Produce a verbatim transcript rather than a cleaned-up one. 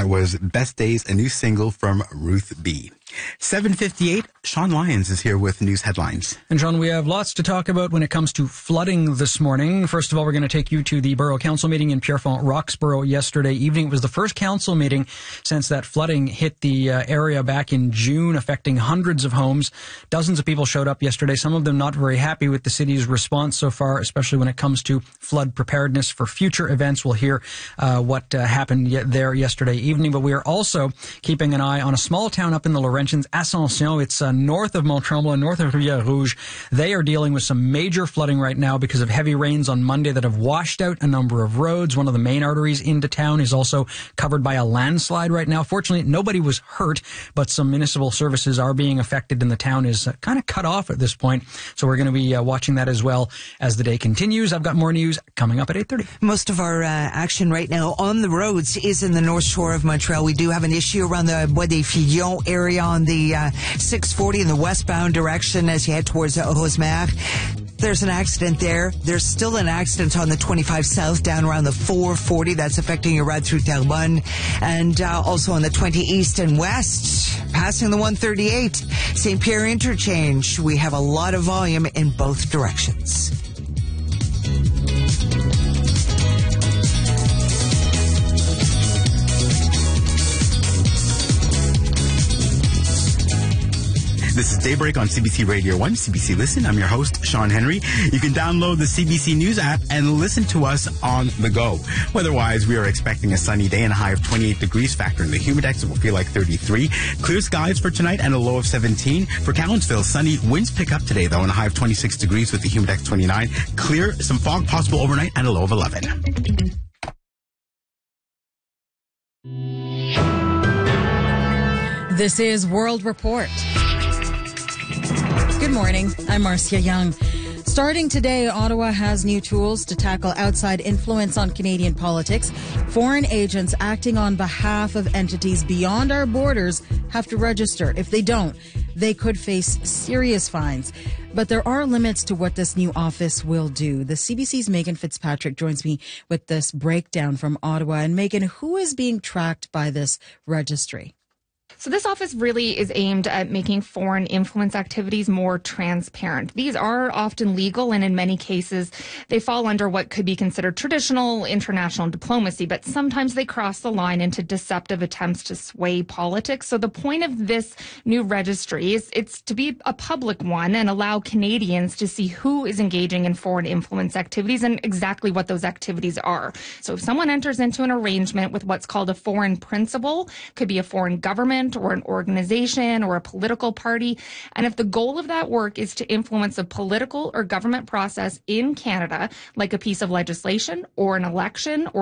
That was Best Days, a new single from Ruth B. seven fifty-eight, Sean Lyons is here with news headlines. And Sean, we have lots to talk about when it comes to flooding this morning. First of all, we're going to take you to the Borough Council meeting in Pierrefonds Roxborough yesterday evening. It was the first council meeting since that flooding hit the uh, area back in June, affecting hundreds of homes. Dozens of people showed up yesterday, some of them not very happy with the city's response so far, especially when it comes to flood preparedness for future events. We'll hear uh, what uh, happened there yesterday evening, but we are also keeping an eye on a small town up in the Laurentians, Ascension. It's uh, north of Mont-Tremblant, north of Rivière-Rouge. They are dealing with some major flooding right now because of heavy rains on Monday that have washed out a number of roads. One of the main arteries into town is also covered by a landslide right now. Fortunately, nobody was hurt, but some municipal services are being affected and the town is uh, kind of cut off at this point. So we're going to be uh, watching that as well as the day continues. I've got more news coming up at eight thirty. Most of our uh, action right now on the roads is in the North Shore of Montreal. We do have an issue around the Bois des Filions area on the uh, six forty in the westbound direction as you head towards uh, Rosemère. There's an accident there. There's still an accident on the twenty-five south down around the four forty. That's affecting your ride through Terrebonne. And uh, also on the twenty east and west, passing the one thirty-eight. Saint Pierre interchange. We have a lot of volume in both directions. This is Daybreak on C B C Radio one, C B C Listen. I'm your host, Sean Henry. You can download the C B C News app and listen to us on the go. Weather-wise, we are expecting a sunny day and a high of twenty-eight degrees. Factor in the humidex, it will feel like thirty-three. Clear skies for tonight and a low of seventeen. For Cowansville, sunny. Winds pick up today, though, and a high of twenty-six degrees with the humidex twenty-nine. Clear, some fog possible overnight and a low of eleven. This is World Report. Good morning. I'm Marcia Young. Starting today, Ottawa has new tools to tackle outside influence on Canadian politics. Foreign agents acting on behalf of entities beyond our borders have to register. If they don't, they could face serious fines. But there are limits to what this new office will do. The C B C's Megan Fitzpatrick joins me with this breakdown from Ottawa. And Megan, who is being tracked by this registry? So this office really is aimed at making foreign influence activities more transparent. These are often legal, and in many cases, they fall under what could be considered traditional international diplomacy, but sometimes they cross the line into deceptive attempts to sway politics. So the point of this new registry is it's to be a public one and allow Canadians to see who is engaging in foreign influence activities and exactly what those activities are. So if someone enters into an arrangement with what's called a foreign principal, could be a foreign government or an organization or a political party. And if the goal of that work is to influence a political or government process in Canada, like a piece of legislation or an election or